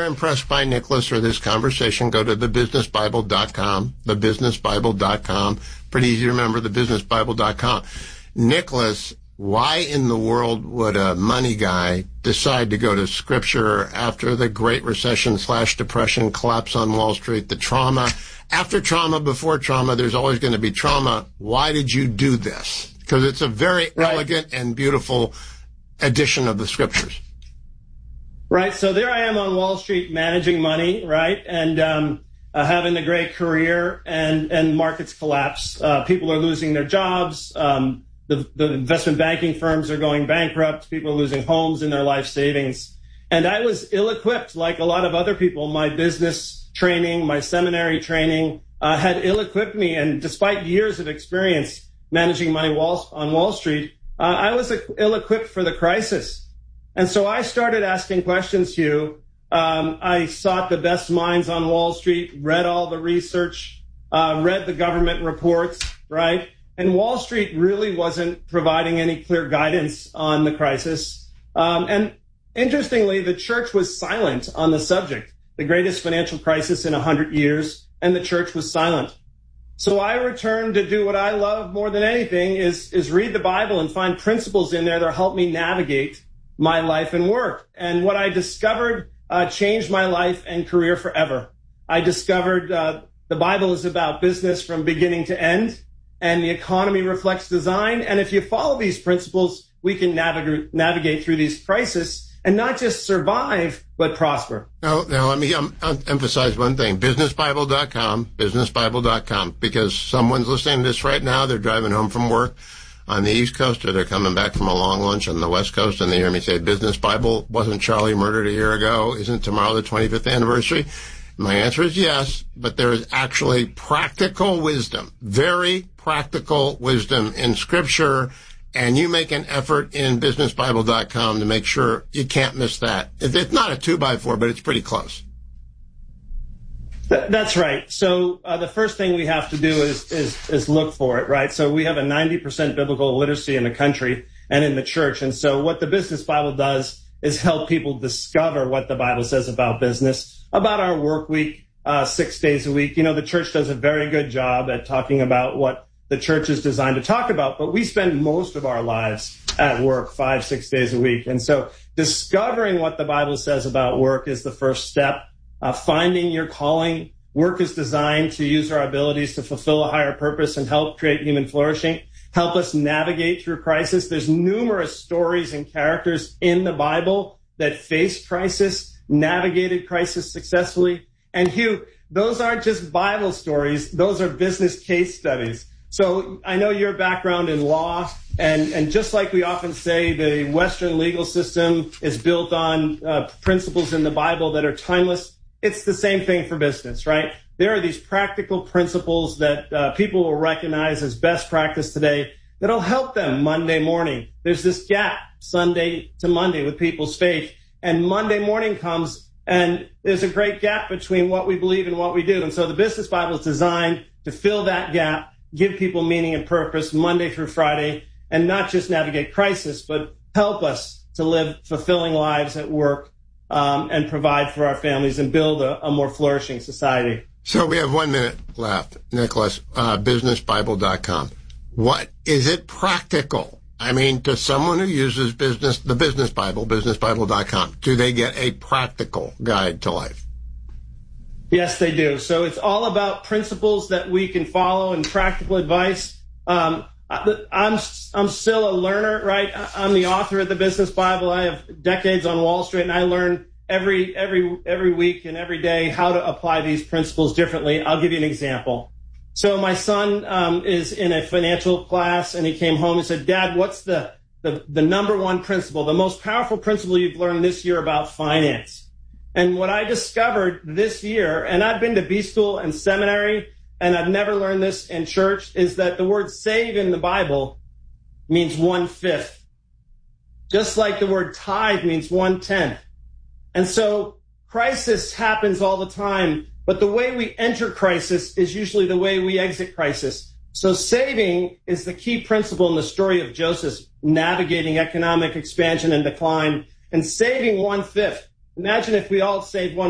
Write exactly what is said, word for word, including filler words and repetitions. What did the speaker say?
impressed by Nicholas or this conversation, go to the business bible dot com, the business bible dot com. Pretty easy to remember, the business bible dot com. Nicholas, why in the world would a money guy decide to go to Scripture after the Great Recession slash Depression, collapse on Wall Street, the trauma? After trauma, before trauma, there's always going to be trauma. Why did you do this? Because it's a very right. elegant and beautiful edition of the Scriptures. Right. So there I am on Wall Street managing money, right, and um, uh, having a great career, and, and markets collapse. Uh, people are losing their jobs. Um, the, the investment banking firms are going bankrupt. People are losing homes and their life savings. And I was ill-equipped, like a lot of other people. My business training, my seminary training uh, had ill-equipped me. And despite years of experience managing money wall, on Wall Street, uh, I was ill-equipped for the crisis. And so I started asking questions, Hugh. Um, I sought the best minds on Wall Street, read all the research, uh, read the government reports, right? And Wall Street really wasn't providing any clear guidance on the crisis. Um, and interestingly, the church was silent on the subject, the greatest financial crisis in one hundred years, and the church was silent. So I returned to do what I love more than anything, is, is read the Bible and find principles in there that help me navigate my life and work. And what I discovered uh, changed my life and career forever. I discovered uh, the Bible is about business from beginning to end, and the economy reflects design. And if you follow these principles, we can navigate navigate through these crises and not just survive, but prosper. Now, now let me um, emphasize one thing. business bible dot com, business bible dot com, because someone's listening to this right now. They're driving home from work on the East Coast, or they're coming back from a long lunch on the West Coast, and they hear me say, Business Bible, wasn't Charlie murdered a year ago? Isn't tomorrow the twenty-fifth anniversary? My answer is yes, but there is actually practical wisdom, very practical wisdom in Scripture, and you make an effort in business bible dot com to make sure you can't miss that. It's not a two by four, but it's pretty close. That's right. So uh, the first thing we have to do is, is is look for it, right? So we have a ninety percent biblical literacy in the country and in the church. And so what the Business Bible does is help people discover what the Bible says about business, about our work week, uh, six days a week. You know, the church does a very good job at talking about what the church is designed to talk about, but we spend most of our lives at work five, six days a week. And so discovering what the Bible says about work is the first step. Uh, finding your calling. Work is designed to use our abilities to fulfill a higher purpose and help create human flourishing, help us navigate through crisis. There's numerous stories and characters in the Bible that faced crisis, navigated crisis successfully. And Hugh, those aren't just Bible stories. Those are business case studies. So I know your background in law, and, and just like we often say, the Western legal system is built on uh, principles in the Bible that are timeless. It's the same thing for business, right? There are these practical principles that uh, people will recognize as best practice today that'll help them Monday morning. There's this gap Sunday to Monday with people's faith, and Monday morning comes and there's a great gap between what we believe and what we do. And so the Business Bible is designed to fill that gap, give people meaning and purpose Monday through Friday, and not just navigate crisis, but help us to live fulfilling lives at work, Um, and provide for our families and build a, a more flourishing society. So we have one minute left, Nicholas, uh, business bible dot com. What is it practical? I mean, to someone who uses business, the Business Bible, business bible dot com, do they get a practical guide to life? Yes, they do. So it's all about principles that we can follow and practical advice. Um, I'm I'm still a learner, right? I'm the author of the Business Bible. I have decades on Wall Street, and I learn every every every week and every day how to apply these principles differently. I'll give you an example. So my son um, is in a financial class, and he came home and said, "Dad, what's the, the the number one principle, the most powerful principle you've learned this year about finance?" And what I discovered this year, and I've been to B school and seminary, and I've never learned this in church, is that the word save in the Bible means one-fifth. Just like the word tithe means one-tenth. And so crisis happens all the time, but the way we enter crisis is usually the way we exit crisis. So saving is the key principle in the story of Joseph navigating economic expansion and decline, and saving one-fifth. Imagine if we all saved one